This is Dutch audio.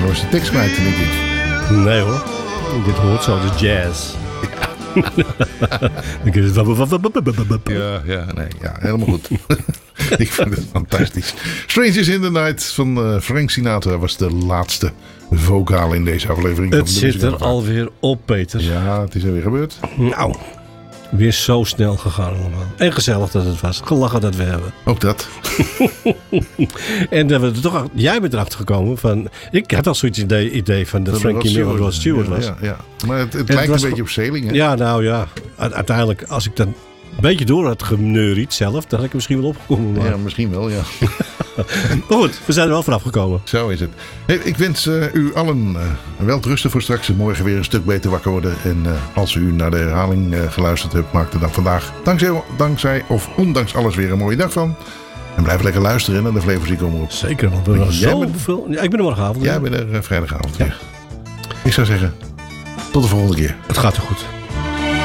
dan was de tekst kwijt, denk ik. Nee hoor. Dit hoort zo, de jazz. Ja, helemaal goed. Ik vind het fantastisch. Strangers in the Night van Frank Sinatra was de laatste vocaal in deze aflevering. Het zit er alweer op, Peter. Ja, het is alweer gebeurd. Nou, weer zo snel gegaan allemaal. En gezellig dat het was. Gelachen dat we hebben. Ook dat. En dat we er toch, jij bent erachter gekomen van... Ik had al zoiets idee van dat Frankie Miller Rod Stewart was. Ja. Maar het lijkt een beetje op Sailing, hè? Ja, nou ja. Uiteindelijk, als ik dan een beetje door had geneuried zelf, dan had ik er misschien wel opgekomen. Maar... Ja, misschien wel, ja. Maar goed, we zijn er wel vanaf gekomen. Zo is het. Hey, ik wens u allen wel rusten voor straks. Morgen weer een stuk beter wakker worden. En als u naar de herhaling geluisterd hebt, maak er dan vandaag dankzij of ondanks alles weer een mooie dag van. En blijf lekker luisteren naar de Flevomuziek Omroep. Zeker, want we hebben zoveel... Ja, ik ben er morgenavond. Jij bent er vrijdagavond weer. Ik zou zeggen, tot de volgende keer. Het gaat er goed.